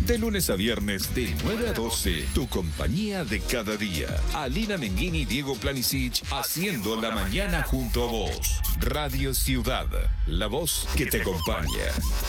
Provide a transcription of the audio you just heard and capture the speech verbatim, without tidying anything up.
De lunes a viernes, de nueve a doce, tu compañía de cada día. Alina Menguini y Diego Planisic haciendo la mañana junto a vos. Radio Ciudad, la voz que te acompaña.